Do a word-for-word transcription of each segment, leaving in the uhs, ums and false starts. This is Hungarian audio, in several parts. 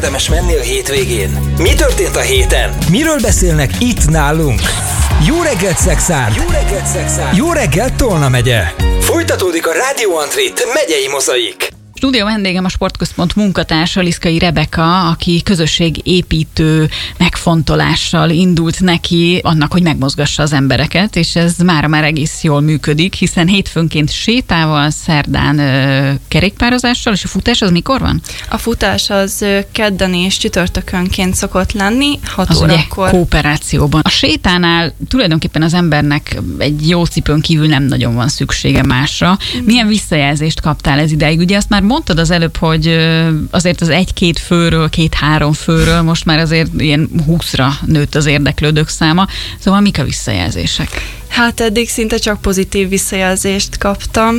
érdemes menni a hétvégén? Mi történt a héten? Miről beszélnek itt nálunk? Jó reggelt, Szexárd! Jó reggelt, Szexárd! Jó reggelt, Tolna megye! Folytatódik a Rádió Antrit megyei mozaik. Stúdió vendégem a Sportközpont munkatársa, Liszkai Rebeka, aki közösségépítő megfontolással indult neki annak, hogy megmozgassa az embereket, és ez mára már egész jól működik, hiszen hétfőnként sétával, szerdán ö, kerékpározással, és a futás az mikor van? A futás az kedden és csütörtökönként szokott lenni, hat az órakor. Ugye kooperációban. A sétánál tulajdonképpen az embernek egy jó cipőn kívül nem nagyon van szüksége másra. Milyen visszajelzést kaptál ez ideig? Ugye azt már mondtad az előbb, hogy azért az egy-két főről, két-három főről most már azért ilyen húszra nőtt az érdeklődők száma. Szóval mik a visszajelzések? Hát eddig szinte csak pozitív visszajelzést kaptam,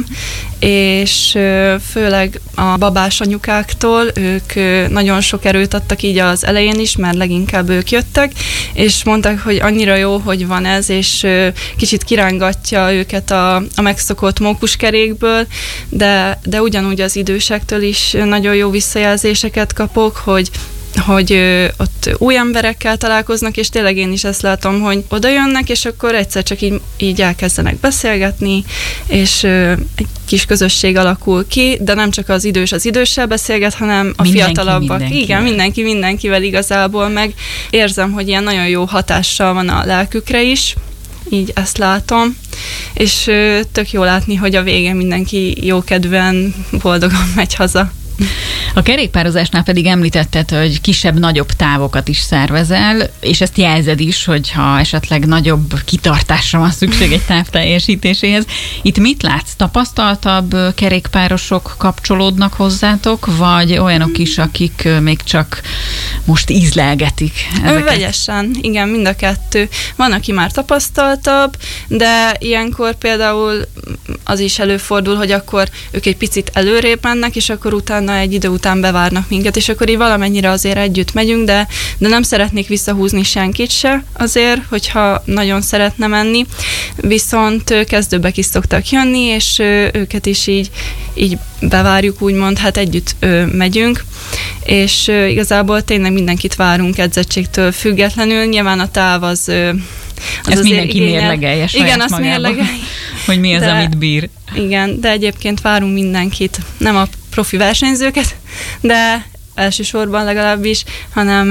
és főleg a babás anyukáktól, ők nagyon sok erőt adtak így az elején is, mert leginkább ők jöttek, és mondták, hogy annyira jó, hogy van ez, és kicsit kirángatja őket a, a megszokott mókuskerékből, de, de ugyanúgy az idősektől is nagyon jó visszajelzéseket kapok, hogy hogy ö, ott új emberekkel találkoznak, és tényleg én is ezt látom, hogy oda jönnek, és akkor egyszer csak így, így elkezdenek beszélgetni, és ö, egy kis közösség alakul ki, de nem csak az idős az időssel beszélget, hanem a mindenki fiatalabbak. Mindenkivel. Igen, mindenki mindenkivel igazából, meg érzem, hogy ilyen nagyon jó hatással van a lelkükre is, így ezt látom, és ö, tök jó látni, hogy a végén mindenki jókedven, boldogan megy haza. A kerékpározásnál pedig említetted, hogy kisebb-nagyobb távokat is szervezel, és ezt jelzed is, hogyha esetleg nagyobb kitartásra van szükség egy táv teljesítéséhez. Itt mit látsz? Tapasztaltabb kerékpárosok kapcsolódnak hozzátok, vagy olyanok is, akik még csak most ízlelgetik ezeket? Vegyesen, igen, mind a kettő. Van, aki már tapasztaltabb, de ilyenkor például az is előfordul, hogy akkor ők egy picit előrébb mennek, és akkor utána egy idő után bevárnak minket, és akkor így valamennyire azért együtt megyünk, de, de nem szeretnék visszahúzni senkit se azért, hogyha nagyon szeretne menni, viszont kezdőbbek is szoktak jönni, és őket is így, így bevárjuk, úgymond, hát együtt megyünk, és igazából tényleg mindenkit várunk edzettségtől függetlenül, nyilván a táv az Az ezt mindenki mérlegelje saját igen, azt magában, mérlegelje. Hogy mi az, de, amit bír. Igen, de egyébként várunk mindenkit, nem a profi versenyzőket, de elsősorban legalábbis, hanem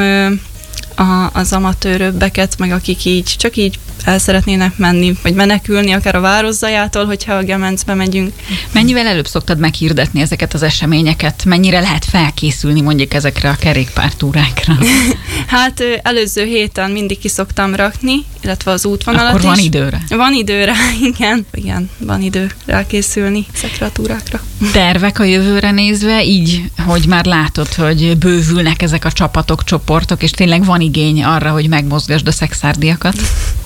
a, az amatőröbbeket, meg akik így, csak így el szeretnének menni, vagy menekülni, akár a városzajától, hogyha a Gemencbe megyünk. Mennyivel előbb szoktad meghirdetni ezeket az eseményeket? Mennyire lehet felkészülni mondjuk ezekre a kerékpártúrákra? Hát előző héten mindig ki szoktam rakni, illetve az útvonalat Akkor is. van időre? Van időre, igen. Igen, van idő rákészülni ezekre a túrákra. Tervek a jövőre nézve, így, hogy már látod, hogy bővülnek ezek a csapatok, csoportok, és tényleg van igény arra, hogy megmozgasd a szexárdiakat?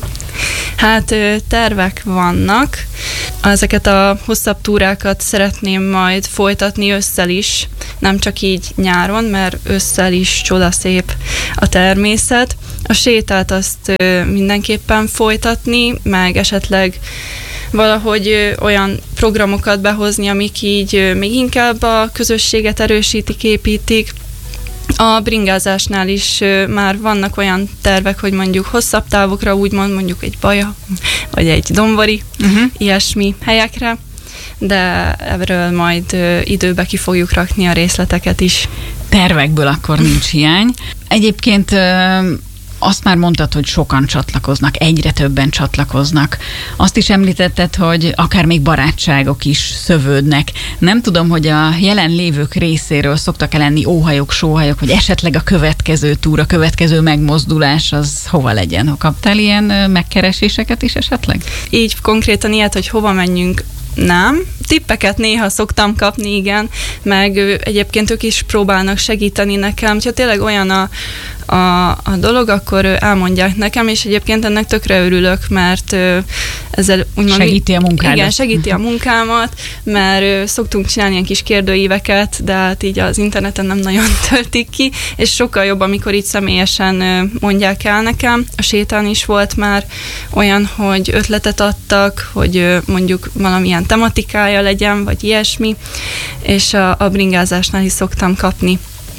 Hát tervek vannak. Ezeket a hosszabb túrákat szeretném majd folytatni ősszel is, nem csak így nyáron, mert ősszel is csodaszép a természet. A sétát azt mindenképpen folytatni, meg esetleg valahogy olyan programokat behozni, amik így még inkább a közösséget erősítik, építik. A bringázásnál is már vannak olyan tervek, hogy mondjuk hosszabb távokra, úgymond mondjuk egy Baja, vagy egy Dombori, uh-huh. ilyesmi helyekre, de erről majd időbe ki fogjuk rakni a részleteket is. Tervekből akkor nincs hiány. Egyébként azt már mondtad, hogy sokan csatlakoznak, egyre többen csatlakoznak. Azt is említetted, hogy akár még barátságok is szövődnek. Nem tudom, hogy a jelenlévők részéről szoktak-e lenni óhajok, sóhajok, hogy esetleg a következő túra, a következő megmozdulás az hova legyen? Kaptál ilyen megkereséseket is esetleg? Így konkrétan ilyet, hogy hova menjünk, nem. Tippeket néha szoktam kapni, igen, meg egyébként ők is próbálnak segíteni nekem. Ha tényleg olyan a, a, a dolog, akkor elmondják nekem, és egyébként ennek tökre örülök, mert ezzel úgymond... Segíti a munkádat. Igen, segíti a munkámat, mert szoktunk csinálni ilyen kis kérdőíveket, de hát így az interneten nem nagyon töltik ki, és sokkal jobb, amikor így személyesen mondják el nekem. A sétán is volt már olyan, hogy ötletet adtak, hogy mondjuk valamilyen tematikája legyen, vagy ilyesmi, és a, a bringázásnál is szoktam kapni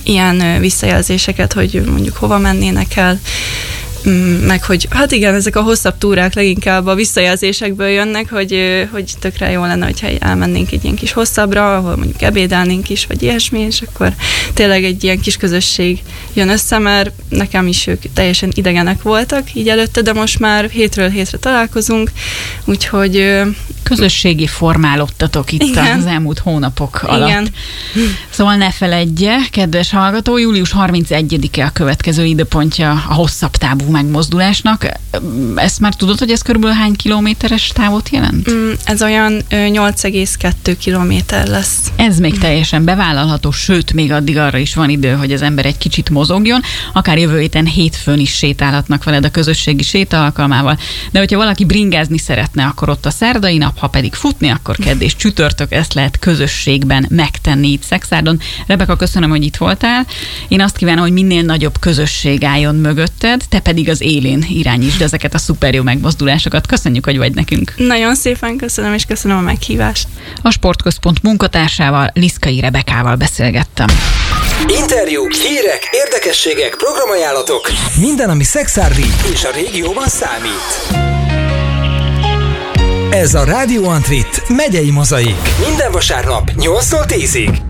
ilyen visszajelzéseket, hogy mondjuk hova mennének el, meg hogy hát igen, ezek a hosszabb túrák leginkább a visszajelzésekből jönnek, hogy, hogy tökre jó lenne, hogyha elmennénk egy ilyen kis hosszabbra, ahol mondjuk ebédelnénk is, vagy ilyesmi, és akkor tényleg egy ilyen kis közösség jön össze, mert nekem is ők teljesen idegenek voltak így előtte, de most már hétről hétre találkozunk, úgyhogy... Közösségi formálódtatok itt igen. az elmúlt hónapok alatt. Igen. Szóval ne feledje, kedves hallgató, július harmincegyedike a következő időpontja a hosszabb távú megmozdulásnak. Ezt már tudod, hogy ez körülbelül hány kilométeres távot jelent? Mm, ez olyan nyolc egész kettő kilométer lesz. Ez még teljesen bevállalható, sőt, még addig arra is van idő, hogy az ember egy kicsit mozogjon, akár jövő héten hétfőn is sétálhatnak veled a közösségi séta alkalmával. De hogyha valaki bringázni szeretne, akkor ott a szerdai nap, ha pedig futni, akkor kedd és csütörtök, ezt lehet közösségben megtenni itt Szexárdon. Rebeka, köszönöm, hogy itt voltál. Én azt kívánom, hogy minél nagyobb közösség álljon mögötted, te pedig az élén irányítsd ezeket a szuper jó megmozdulásokat. Köszönjük, hogy vagy nekünk. Nagyon szépen köszönöm, és köszönöm a meghívást. A Sportközpont munkatársával, Liszkai Rebekával beszélgettem. Interjúk, hírek, érdekességek, programajánlatok. Minden, ami Szexárdi és a régióban számít. Ez a Radio Antrit megyei mozaik. Minden vasárnap nyolctól tízig.